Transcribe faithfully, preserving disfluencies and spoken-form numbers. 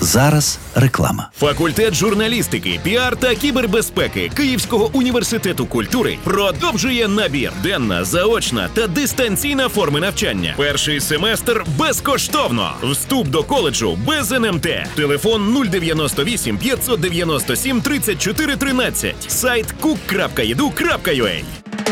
Зараз реклама. Факультет журналістики, піар та кібербезпеки Київського університету культури продовжує набір. Денна, заочна та дистанційна форми навчання. Перший семестр безкоштовно. Вступ до коледжу без ен ем те. Телефон нуль дев'яносто вісім п'ятсот дев'яносто сім тридцять чотири тринадцять. Сайт кук крапка і ді ю крапка ю а.